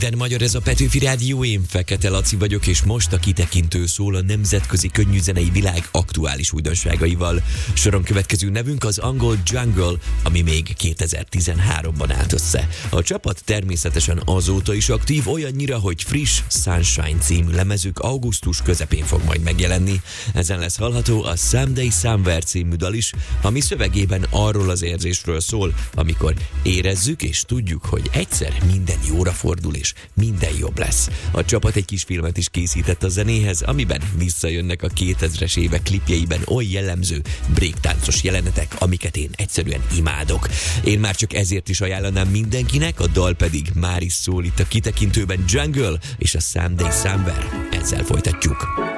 Minden magyar, ez a Petőfi Rádió, én Fekete Laci vagyok, és most a kitekintő szól a nemzetközi könnyűzenei világ aktuális újdonságaival. Soron következő nevünk az angol Jungle, ami még 2013-ban állt össze. A csapat természetesen azóta is aktív, olyannyira, hogy friss Sunshine című lemezük augusztus közepén fog majd megjelenni. Ezen lesz hallható a Someday Somewhere című dal is, ami szövegében arról az érzésről szól, amikor érezzük és tudjuk, hogy egyszer minden jóra fordul és minden jobb lesz. A csapat egy kis filmet is készített a zenéhez, amiben visszajönnek a 2000-es évek klipjeiben oly jellemző breaktáncos jelenetek, amiket én egyszerűen imádok. Én már csak ezért is ajánlanám mindenkinek, a dal pedig már is szól itt a kitekintőben. Jungle és a Someday Somewhere. Ezzel folytatjuk.